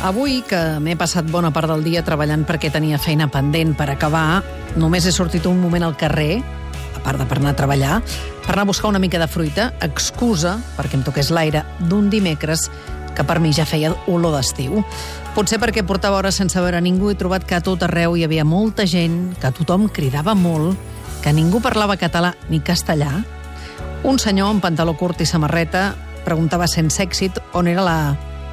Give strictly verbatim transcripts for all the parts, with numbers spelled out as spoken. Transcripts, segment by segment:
Avui, que m'he passat bona part del dia treballant perquè tenia feina pendent per acabar, només he sortit un moment al carrer, a part de per anar a treballar, per anar a buscar una mica de fruita, excusa perquè em toqués l'aire d'un dimecres que per mi ja feia olor d'estiu. Potser perquè portava hores sense veure ningú he trobat que a tot arreu hi havia molta gent, que tothom cridava molt, que ningú parlava català ni castellà. Un senyor amb pantaló curt i samarreta preguntava sense èxit on era la...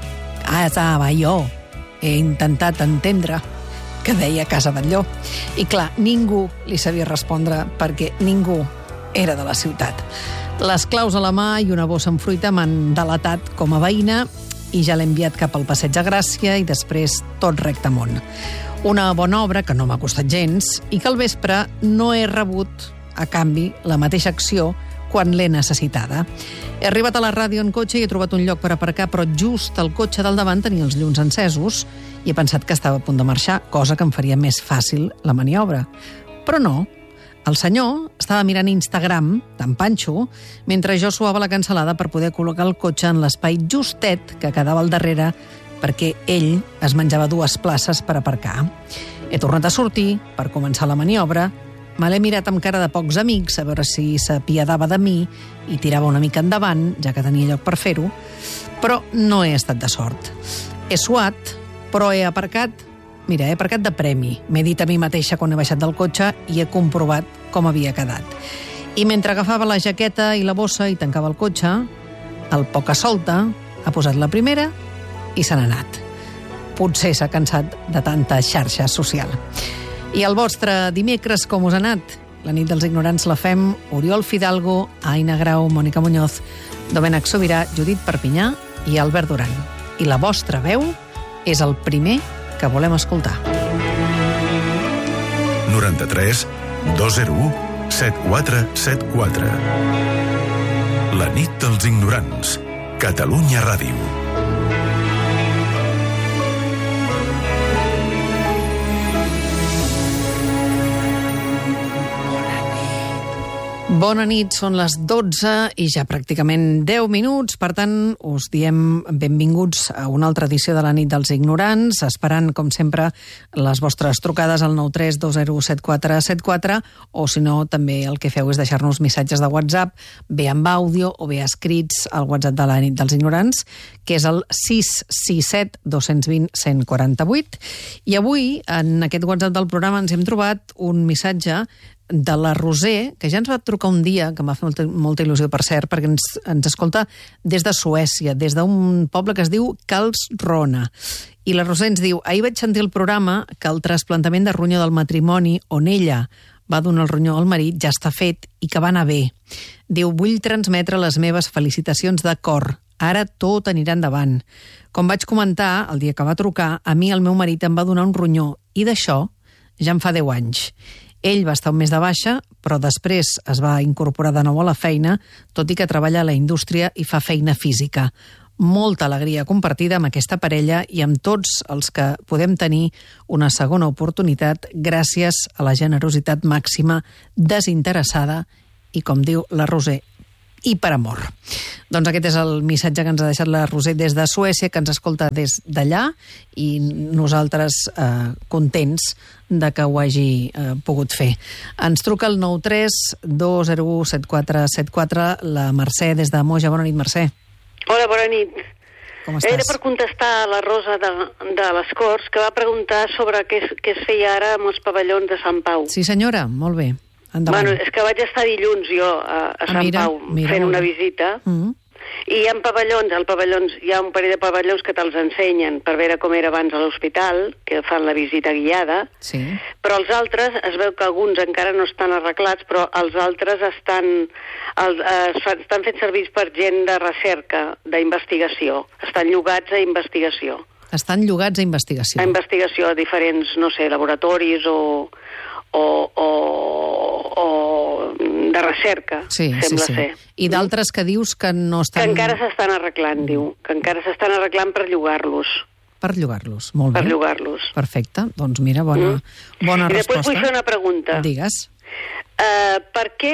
Ah, estava jo. He intentat entendre que deia Casa Batlló. I clar, ningú li sabia respondre perquè ningú era de la ciutat. Les claus a la mà i una bossa amb fruita m'han delatat com a veïna i ja l'he enviat cap al Passeig de Gràcia i després tot recte amunt. Una bona obra que no m'ha costat gens i que al vespre no he rebut, a canvi, la mateixa acció quan l'he necessitada. He arribat a la ràdio en cotxe i he trobat un lloc per aparcar, però just el cotxe del davant tenia els llums encesos i he pensat que estava a punt de marxar, cosa que em faria més fàcil la maniobra. Però no. El senyor estava mirant Instagram, tan panxo, mentre jo suava la cansalada per poder col·locar el cotxe en l'espai justet que quedava al darrere perquè ell es menjava dues places per aparcar. He tornat a sortir per començar la maniobra. Me l'he mirat amb cara de pocs amics a veure si s'apiadava de mi i tirava una mica endavant, ja que tenia lloc per fer-ho, però no he estat de sort. He suat, però he aparcat, mira, he aparcat de premi. M'he dit a mi mateixa quan he baixat del cotxe i he comprovat com havia quedat. I mentre agafava la jaqueta i la bossa i tancava el cotxe, el poca solta ha posat la primera i se n'ha anat. Potser s'ha cansat de tanta xarxa social. I el vostre dimecres com us ha anat? La nit dels ignorants la fem Oriol Fidalgo, Aina Grau, Mònica Muñoz, Domènec Sobirà, Judit Perpinyà i Albert Duran. I la vostra veu és el primer que volem escoltar. noranta-tres dos zero u set quatre set quatre. La nit dels ignorants. Catalunya Ràdio. Bona nit, són les dotze i ja pràcticament deu minuts, per tant us diem benvinguts a una altra edició de la nit dels ignorants, esperant com sempre les vostres trucades al nou tres dos zero set quatre set quatre o si no també el que feu és deixar-nos missatges de WhatsApp, bé amb àudio o bé escrits al WhatsApp de la nit dels ignorants, que és el sis sis set dos dos zero un quatre vuit. I avui en aquest WhatsApp del programa ens hem trobat un missatge de la Roser, que ja ens va trucar un dia, que m'ha fet molta, molta il·lusió, per cert, perquè ens, ens escolta des de Suècia, des d'un poble que es diu Karlskrona. I la Roser ens diu: ahir vaig sentir el programa que el trasplantament de ronyó del matrimoni, on ella va donar el ronyó al marit, ja està fet i que va anar bé. Diu: vull transmetre les meves felicitacions de cor. Ara tot anirà endavant. Com vaig comentar el dia que va trucar, a mi el meu marit em va donar un ronyó i d'això ja en fa deu anys. Ell va estar un mes de baixa, però després es va incorporar de nou a la feina, tot i que treballa a la indústria i fa feina física. Molta alegria compartida amb aquesta parella i amb tots els que podem tenir una segona oportunitat gràcies a la generositat màxima, desinteressada i, com diu la Roser, i per amor. Doncs aquest és el missatge que ens ha deixat la Roser des de Suècia, que ens escolta des d'allà i nosaltres eh, contents de que ho hagi eh, pogut fer. Ens truca el nou tres dos zero u set quatre set quatre la Mercè des de Moja. Bona nit, Mercè. Hola, bona nit. Com estàs? Era per contestar a la Rosa de, de les Corts, que va preguntar sobre què es, què es feia ara amb els pavellons de Sant Pau. Sí, senyora, molt bé. Endavant. Bueno, és que vaig estar dilluns jo a, a Sant mira, Pau mira, fent una bé. visita Mm-hmm. i hi ha pavellons, al pavellons, hi ha un parell de pavellons que te'ls ensenyen per veure com era abans a l'hospital, que fan la visita guiada, Sí. però els altres, es veu que alguns encara no estan arreglats, però els altres estan, els, eh, es fan, estan fent servir per gent de recerca, d'investigació, estan llogats a investigació. Estan llogats a investigació. A investigació a diferents, no sé, laboratoris o... o, o, o de recerca, sí, sembla sí, sí. ser. I d'altres que dius que no estan... Que encara s'estan arreglant, diu. Que encara s'estan arreglant per llogar-los. Per llogar-los, molt Per bé. llogar-los. Perfecte, doncs mira, bona, Mm. bona I després resposta. vull fer una pregunta. Digues. Uh, per què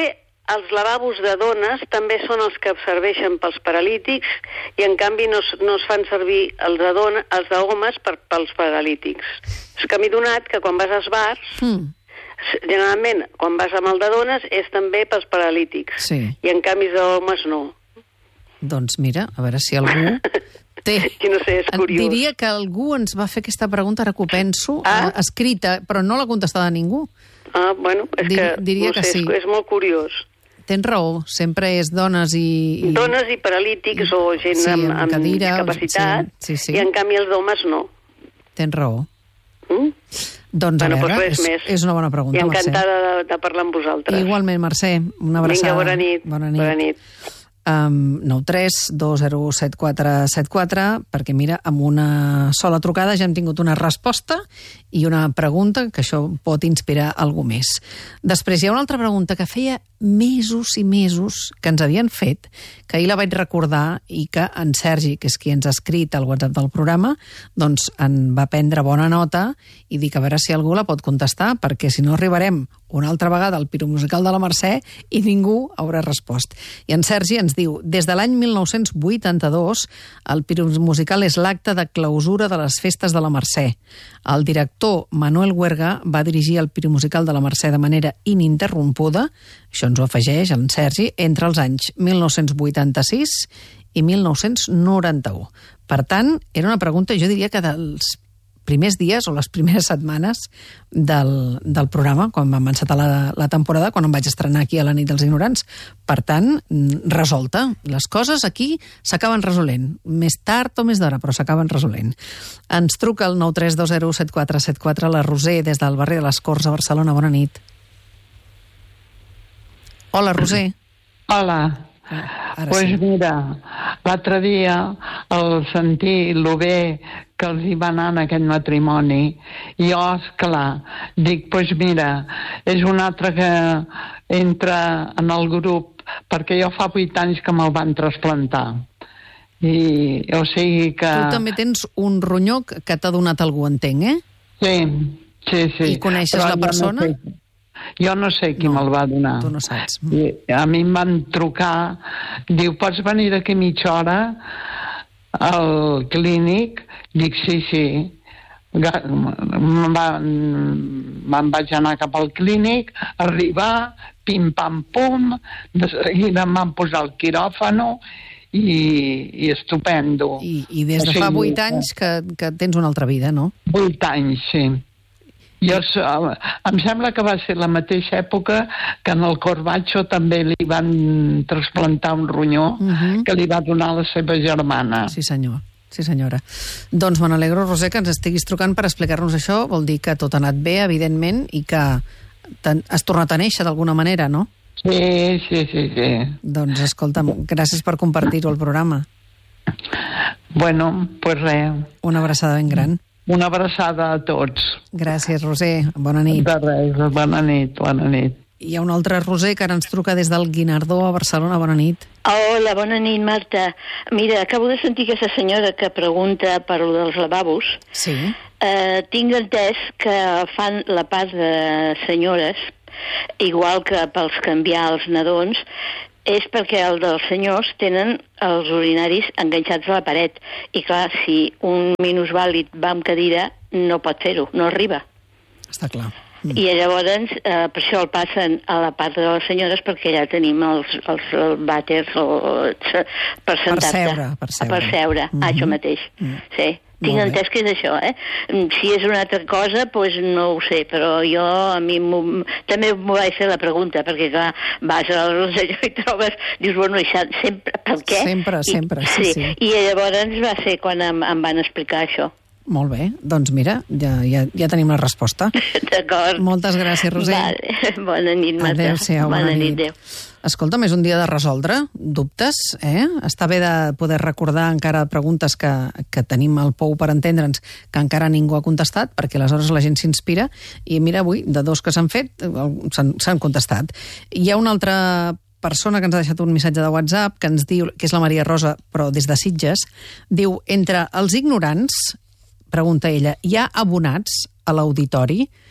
els lavabos de dones també són els que serveixen pels paralítics i en canvi no, es- no es fan servir els de, dona, els de homes per, pels paralítics. És que m'he donat que quan vas als bars, Mm. generalment quan vas amb el de dones és també pels paralítics Sí. i en canvi els d'homes no. Doncs mira, a veure si algú té... I no sé, és Et curiós. diria que algú ens va fer aquesta pregunta, ara que ho penso, Ah. eh, escrita, però no l'ha contestada ningú. Ah, bueno, és Dir- que, diria no que sé, sí. és, és molt curiós. Tens raó, sempre és dones i... i... Dones i paralítics o gent Sí, amb, amb amb cadira, discapacitat sí, sí, sí. i en canvi els d'homes no. Tens raó. Mm? Doncs a Bueno, veure, doncs res és, més. és una bona pregunta, I Mercè. encantada de, de parlar amb vosaltres. Igualment, Mercè, una abraçada. Vinga, bona nit. Bona nit. Bona nit. Um, nou tres dos zero set quatre set quatre, perquè mira, amb una sola trucada ja hem tingut una resposta i una pregunta, que això pot inspirar algú més. Després hi ha una altra pregunta que feia mesos i mesos que ens havien fet, que ahir la vaig recordar i que en Sergi, que és qui ens ha escrit al WhatsApp del programa, doncs en va prendre bona nota i dic a veure si algú la pot contestar, perquè si no arribarem una altra vegada al piromusical de la Mercè i ningú haurà respost. I en Sergi ens diu, des de l'any mil nou-cents vuitanta-dos el piromusical és l'acte de clausura de les festes de la Mercè. El director Manuel Huerga va dirigir el piromusical de la Mercè de manera ininterrompuda, això ens ho afegeix en Sergi, entre els anys mil nou-cents vuitanta-sis i mil nou-cents noranta-u. Per tant, era una pregunta, jo diria que dels primers dies o les primeres setmanes del, del programa, quan vam encetar la, la temporada, quan em vaig estrenar aquí a la nit dels ignorants. Per tant, resolta. Les coses aquí s'acaben resolent. Més tard o més d'hora, però s'acaben resolent. Ens truca el nou tres dos zero set quatre set quatre la Roser des del barri de les Corts a Barcelona. Bona nit. Hola, Roser. Hola. Ara Pues sí. mira, l'altre dia, al sentir lo bé que els hi va anar en aquest matrimoni, jo, esclar, dic, pues mira, és un altre que entra en el grup, perquè jo fa vuit anys que me'l van trasplantar. I, o sigui que... Tu també tens un ronyó que t'ha donat algú, entenc, eh? Sí, sí, sí. I coneixes Però la jo no persona? sé- Jo no sé qui No, me'l va donar. tu no saps. I a mi em van trucar, diu, pots venir d'aquí mitja hora al clínic? Dic, sí, sí. Ga- Me'n va, me'n vaig anar cap al clínic, arribar, pim-pam-pum, de seguida em van posar el quiròfano i, i estupendo. I, i des de O fa sigui, vuit anys que, que tens una altra vida, no? Vuit anys, sí. Jo, so- em sembla que va ser la mateixa època que en el Corbacho també li van trasplantar un ronyó Mhm. que li va donar la seva germana. Sí, senyor. Sí, senyora. Doncs me n'alegro, Roser, que ens estiguis trucant per explicar-nos això. Vol dir que tot ha anat bé, evidentment, i que t'han- has tornat a néixer d'alguna manera, no? Sí, sí, sí, sí. Doncs, escolta'm, gràcies per compartir-ho al programa. Bueno, pues res, Una abraçada ben gran. una abraçada a tots. Gràcies, Roser. Bona nit. De res, bona nit, bona nit. Hi ha un altre Roser que ara ens truca des del Guinardó a Barcelona. Bona nit. Hola, bona nit, Marta. Mira, acabo de sentir aquesta senyora que pregunta per lo dels lavabos. Sí. Eh, tinc entès que fan la part de senyores, igual que pels canviar els nadons, és perquè el dels senyors tenen els urinaris enganxats a la paret. I clar, si un minusvàlid va amb cadira, no pot fer-ho, no arriba. Està clar. I llavors, eh, per això el passen a la part de les senyores, perquè allà tenim els, els, els vàters o, per sentar-te. seure, per seure. Per seure, Mhm. ah, això mateix. Mm. Sí. Tinc Molt bé. entès que és això, eh? Si és una altra cosa, doncs no ho sé, però jo a mi m'ho- també m'ho vaig fer la pregunta, perquè clar, vas a l'Arrosselló i trobes, dius, bueno, això sempre, per què? Sempre, I, sempre, sí, sí. I llavors va ser quan em, em van explicar això. Molt bé. Doncs mira, ja, ja, ja tenim la resposta. D'acord. Moltes gràcies, Roser. Vale. Bona nit, Marta. Adéu-siau, bona, bona nit. nit. Adéu. Escolta'm, és un dia de resoldre dubtes, eh? Està bé de poder recordar encara preguntes que, que tenim al pou per entendre'ns, que encara ningú ha contestat, perquè aleshores la gent s'inspira, i mira, avui, de dos que s'han fet, s'han, s'han contestat. Hi ha una altra persona que ens ha deixat un missatge de WhatsApp, que ens diu, que és la Maria Rosa, però des de Sitges, diu, entre els ignorants, pregunta ella, hi ha abonats a l'auditori?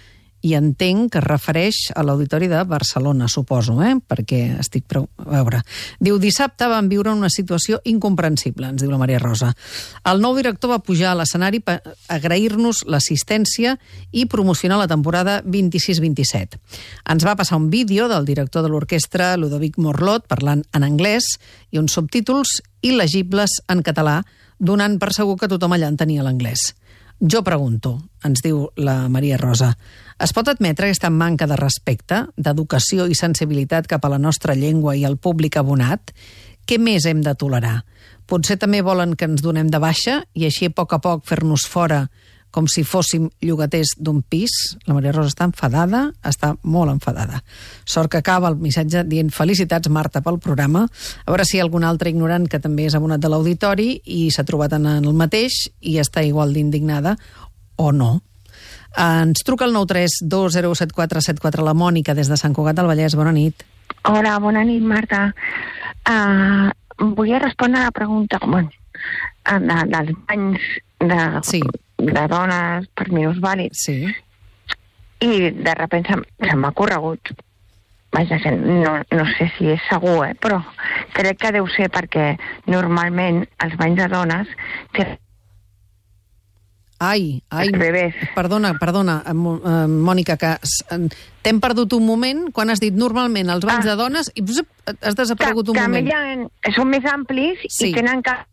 I entenc que es refereix a l'Auditori de Barcelona, suposo, eh? Perquè estic... Prou... A veure. Diu, dissabte vam viure una situació incomprensible, ens diu la Maria Rosa. El nou director va pujar a l'escenari per agrair-nos l'assistència i promocionar la temporada vint-i-sis vint-i-set. Ens va passar un vídeo del director de l'orquestra, Ludovic Morlot, parlant en anglès i uns subtítols il·legibles en català, donant per segur que tothom allà entenia l'anglès. Jo pregunto, ens diu la Maria Rosa, es pot admetre aquesta manca de respecte, d'educació i sensibilitat cap a la nostra llengua i al públic abonat? Què més hem de tolerar? Potser també volen que ens donem de baixa i així a poc a poc fer-nos fora com si fóssim llogaters d'un pis? La Maria Rosa està enfadada, està molt enfadada. Sort que acaba el missatge dient felicitats, Marta, pel programa. A veure si hi ha algun altre ignorant que també és abonat de l'auditori i s'ha trobat en el mateix i està igual d'indignada o no. Ens truca el nou tres dos zero set quatre set quatre la Mònica des de Sant Cugat del Vallès. Bona nit. Hola, bona nit, Marta. Uh, volia respondre a la pregunta bueno, de, dels banys de, sí. de dones per minusvàlids. Sí. I de repente se, se m'ha corregut. Vaja, que no, no sé si és segur, eh? Però crec que deu ser perquè normalment els banys de dones tenen Ai, ai, bebès. perdona, perdona, Mònica, que t'hem perdut un moment quan has dit normalment els banys ah. de dones i has desaparegut que, un moment. Que ha, són més amplis sí. i tenen que...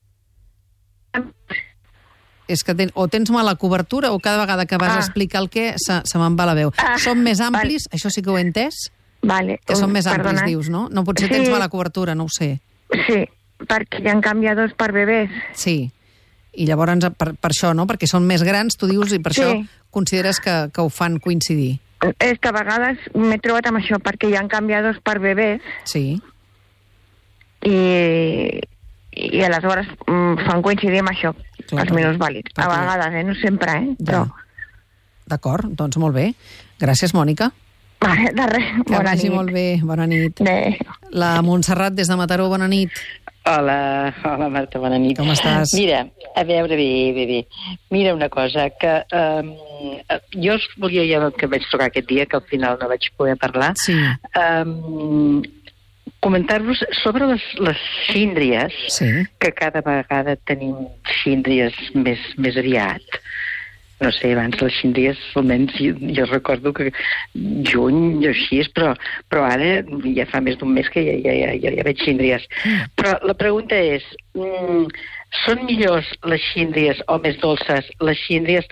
És que ten, o tens mala cobertura o cada vegada que vas ah. a explicar el què se, se me'n va la veu. Ah. Són més amplis, vale. Això sí que ho he entès? Vale. Que són més Perdona. amplis, dius, no? No potser sí. tens mala cobertura, no ho sé. Sí, perquè hi ha canviadors per bebès. Sí. I llavors, per, per això, no? Perquè són més grans, tu dius, i per sí. això consideres que, que ho fan coincidir. És que a vegades m'he trobat amb això, perquè hi ha canviadors per bebès. Sí. I, i aleshores fan coincidir amb això, clar, els minusvàlids. A vegades, eh? No sempre, eh? Però... D'acord, doncs molt bé. Gràcies, Mònica. Vale, de res. Que bona vagi nit. molt bé. Bona nit. Bé. La Montserrat, des de Mataró, bona nit. Hola, hola Marta, bona nit. Com estàs? Mira, a veure, bé, bé, bé. Mira una cosa, que um, jo volia, ja que vaig trucar aquest dia, que al final no vaig poder parlar, sí. um, comentar-vos sobre les, les síndries, sí. que cada vegada tenim síndries més, més aviat. No sé, abans les síndries, almenys jo, jo recordo que juny o així, però, però ara ja fa més d'un mes que ja, ja, ja, ja, ja veig síndries. Mm. Però la pregunta és, mm, són millors les síndries o més dolces les síndries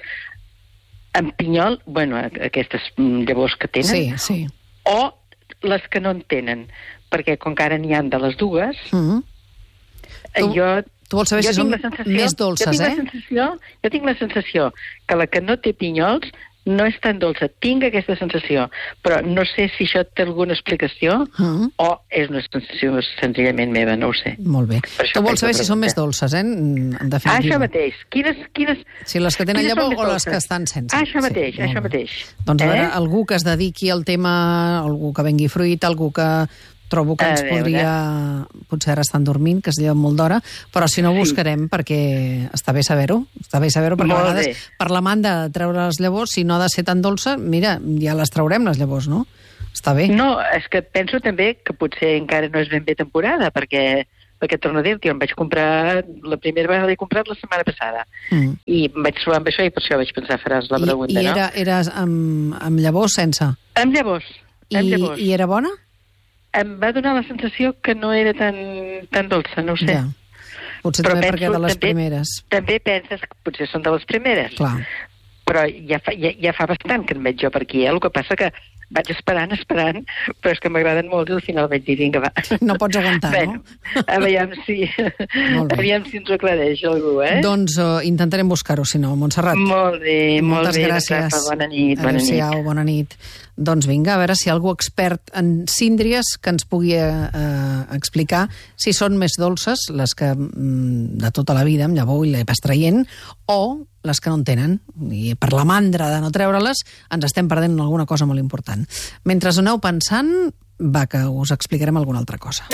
amb pinyol, bueno, aquestes llavors que tenen, sí, sí. o les que no en tenen? Perquè com que ara n'hi ha de les dues, mm-hmm. tu... jo... Tu vols saber jo si són més dolces, jo tinc eh? La sensació, jo tinc la sensació que la que no té pinyols no és tan dolça. Tinc aquesta sensació, però no sé si això té alguna explicació uh-huh. o és una sensació senzillament meva, no ho sé. Molt bé. Tu vols saber si són més dolces, eh? En definitiva. Ah, això mateix. Quines, quines, si les que tenen llavor o les que estan sense. Ah, això mateix, sí, això mateix. Doncs a veure, eh? algú que es dediqui al tema, algú que vengui fruit, algú que... trobo que ens podria... Potser ara estan dormint, que es lleven molt d'hora, però si no ho buscarem, sí. perquè està bé saber-ho. Està bé saber-ho, perquè molt a vegades, bé. Per la man de treure les llavors, si no ha de ser tan dolça, mira, ja les traurem, les llavors, no? Està bé. No, és que penso també que potser encara no és ben bé temporada, perquè, perquè torno a dir-te, jo em vaig comprar... La primera vegada l'he comprat la setmana passada. Mm. I em vaig trobar amb això i per això vaig pensar, faràs la pregunta, I, i era, no? I era amb, amb llavors, sense? Amb llavors. I, amb llavors. I era bona? Em va donar la sensació que no era tan, tan dolça, no ho sé. Ja. Potser però també perquè de les també, primeres. També penses que potser són de les primeres. Clar. Però ja fa, ja, ja fa bastant que en veig jo per aquí, eh? El que passa que vaig esperant, esperant, però és que m'agraden molt i al final vaig dir, vinga, va. No pots aguantar, bueno, no? Aviam si, aviam si ens ho aclareix algú, eh? Doncs uh, intentarem buscar-ho, si no, Montserrat. Molt bé, molt Moltes bé. gràcies. Rafa, bona nit, bona nit. Adéu-siau, bona nit. Doncs vinga, a veure si hi ha algú expert en síndries que ens pugui eh, explicar si són més dolces, les que mm, de tota la vida, amb llavor i la vas traient, o les que no en tenen. I per la mandra de no treure-les ens estem perdent alguna cosa molt important. Mentre us aneu pensant, va, que us explicarem alguna altra cosa.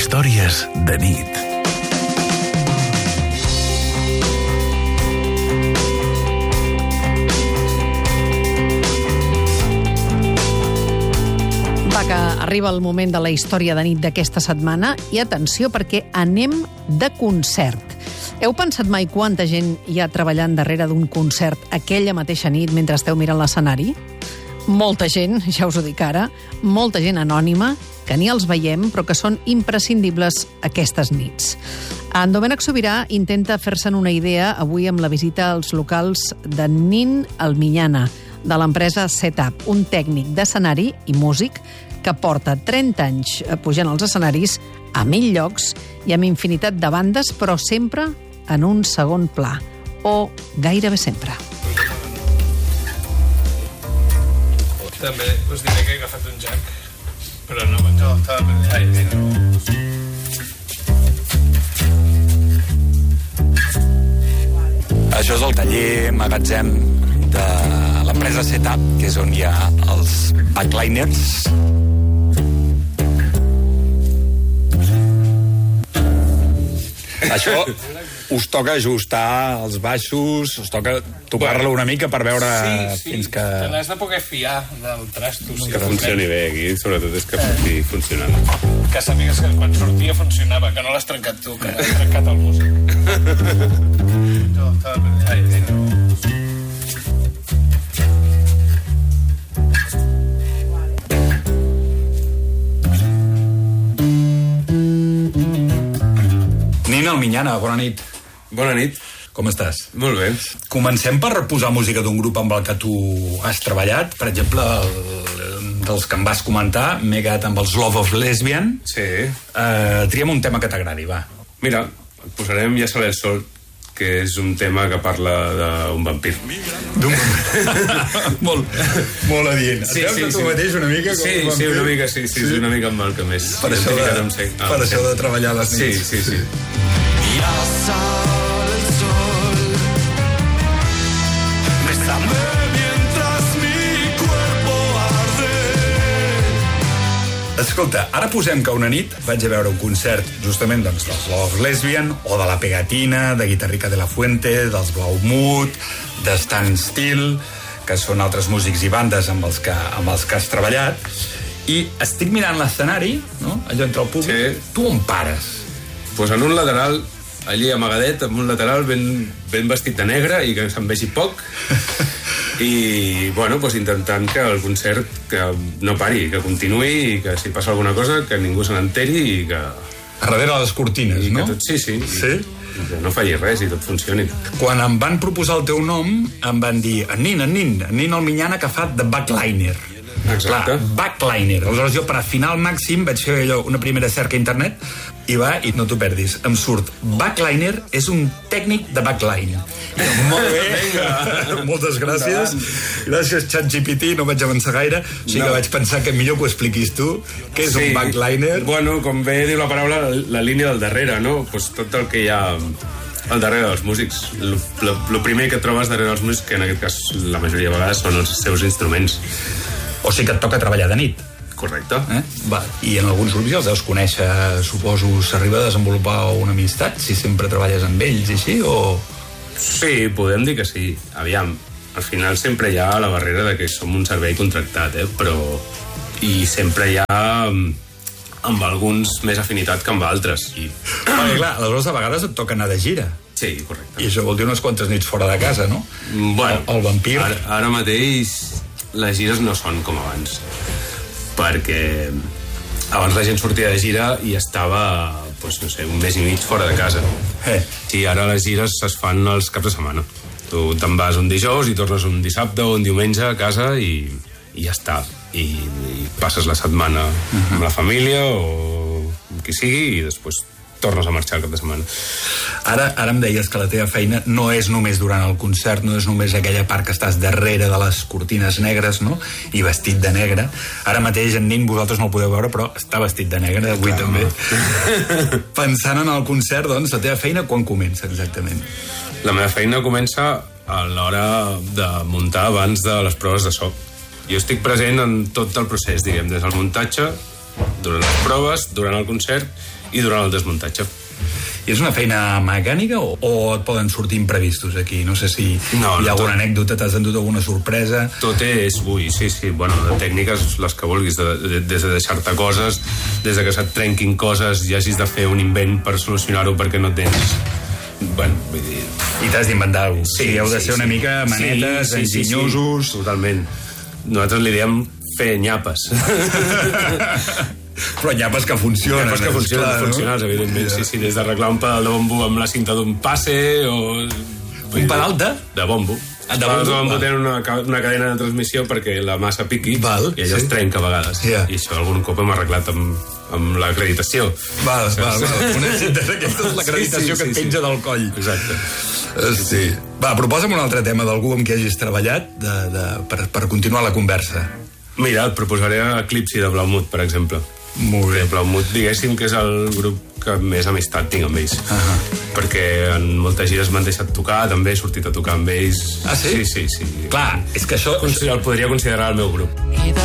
Històries de nit. Va, que arriba el moment de la història de nit d'aquesta setmana i atenció perquè anem de concert. Heu pensat mai quanta gent hi ha treballant darrere d'un concert aquella mateixa nit mentre esteu mirant l'escenari? Molta gent, ja us ho dic ara, molta gent anònima, que ni els veiem, però que són imprescindibles aquestes nits. En Domènec Sobirà intenta fer-se'n una idea avui amb la visita als locals de Nin Alminyana, de l'empresa Setup, un tècnic d'escenari i músic que porta trenta anys pujant als escenaris a mil llocs i amb infinitat de bandes, però sempre en un segon pla, o gairebé sempre. També us diré que he agafat un jack, però no me'n cal. Ai, mira. Això és el taller magatzem de l'empresa Setup, que és on hi ha els backliners. Això us toca ajustar els baixos, us toca tocar-lo una mica per veure sí, sí, fins que... te n'has de poder fiar del trasto. Que funcioni bé aquí, sobretot és que estigui funcionant. Que sàpigues que quan sortia funcionava, que no l'has trencat tu, que l'has trencat el músic. No, estava per allà. Ai, mira. Nin Alminyana, bona nit. Bona nit. Com estàs? Molt bé. Comencem per posar música d'un grup amb el que tu has treballat. Per exemple, el, dels que em vas comentar, m'he quedat amb els Love of Lesbian. Sí. Uh, triem un tema que t'agradi, va. Mira, posarem Ja sale el sol, que és un tema que parla d'un vampir. D'un molt, molt adient. Sí, Et veus sí, de tu sí. mateix una mica com sí, un vampir? Sí, una mica, sí, sí, sí, una mica amb el que més. Per això de, no sé. ah, per això de treballar a les nits. Sí, sí, sí. Ya sale el sol, bésame mientras mi cuerpo arde. Escolta, ara posem que una nit vaig a veure un concert justament doncs, dels Love Lesbian o de la Pegatina, de Guitarrica de la Fuente, dels Blaumut, de Stan Still, que són altres músics i bandes amb els que, amb els que has treballat, i estic mirant l'escenari, no? Allò entre el públic. Sí. Tu on pares? Pues en un lateral, allí amagadet, amb un lateral ben, ben vestit de negre i que se'n vegi poc. I, bueno, pues intentant que el concert que no pari, que continuï i que si passa alguna cosa que ningú se n'enteri i que... A darrere de les cortines, i no? Que tot, sí, sí. Sí? I, i que no falli res i tot funcioni. Quan em van proposar el teu nom, em van dir en Nin, en Nin, en Nin Alminyana, que fa de backliner. Exacte. Clar, backliner. Aleshores jo per afinar al màxim vaig fer allò, una primera cerca a internet i va, i no t'ho perdis, em surt backliner és un tècnic de backline. I jo, molt bé, moltes gràcies. Gràcies, ChatGPT, no vaig avançar gaire, o sigui no. que vaig pensar que millor que ho expliquis tu, què és sí. un backliner. Bueno, com bé diu la paraula, la, la línia del darrere, no? Pues tot el que hi ha al darrere dels músics. El primer que trobes darrere dels músics, que en aquest cas la majoria de vegades són els seus instruments. O sigui que et toca treballar de nit. Correcte. Eh? Va. I en alguns grups ja els deus conèixer, suposo, s'arriba a desenvolupar una amistat, si sempre treballes amb ells i així, o... Sí, podem dir que sí. Aviam, al final sempre hi ha la barrera de que som un servei contractat, eh? Però... I sempre hi ha amb alguns més afinitat que amb altres. I... Perquè, clar, aleshores a vegades et toca anar de gira. Sí, correcte. I això vol dir unes quantes nits fora de casa, no? Bueno, el, el vampir... Ara, ara mateix les gires no són com abans. Perquè abans la gent sortia de gira i estava, doncs, no sé, un mes i mig fora de casa. Eh. Sí, ara les gires es fan els caps de setmana. Tu te'n vas un dijous i tornes un dissabte o un diumenge a casa i, i ja està. I, i passes la setmana uh-huh. amb la família o amb qui sigui i després tornes a marxar el cap de setmana. Ara, ara em deies que la teva feina no és només durant el concert, no és només aquella part que estàs darrere de les cortines negres, no? I vestit de negre. Ara mateix, en Nin, vosaltres no el podeu veure, però està vestit de negre, avui clar, també. No. Pensant en el concert, doncs, la teva feina quan comença exactament? La meva feina comença a l'hora de muntar abans de les proves de so. Jo estic present en tot el procés, diguem, des del muntatge, durant les proves, durant el concert i durant el desmuntatge. I és una feina mecànica o, o et poden sortir imprevistos aquí? No sé si no, hi ha no, alguna tot... anècdota, t'has endut alguna sorpresa... Tot és, ui, sí, sí, bueno, de tècniques, les que vulguis, de, de, des de deixar-te coses, des de que se't trenquin coses i hagis de fer un invent per solucionar-ho perquè no tens... Bueno, vull dir... I t'has d'inventar alguna cosa. Sí, sí, heu de sí, ser una sí. mica manetes, sí, sí, enginyosos... Sí, sí, totalment. Nosaltres li diem fer nyapes. Però nyapes que funcionen. Nyapes que funcionen, clar, funcionals, no? evidentment. Sí, sí, des d'arreglar un pedal de bombo amb la cinta d'un passe o... Un pedal de? De bombo. Ah, de Els pedals de bombo, bombo va. tenen una, ca- una cadena de transmissió perquè la massa piqui Val, i allò sí. es trenca a vegades. Yeah. I això algun cop hem arreglat amb, amb l'acreditació. Val, Saps? val, val. Una cinta d'aquesta és l'acreditació Sí, sí, que et sí, penja sí. del coll. Exacte. Eh, Sí. Va, proposa'm un altre tema d'algú amb qui hagis treballat de, de, per, per continuar la conversa. Mira, et proposaré Eclipsi de Blaumut, per exemple. Molt bé. Blaumut, diguéssim que és el grup que més amistat tinc amb ells. Uh -huh. Perquè en moltes gires m'han deixat tocar, també he sortit a tocar amb ells. Ah, sí? Sí, sí, sí. Clar, és que això... El podria considerar el meu grup. Y de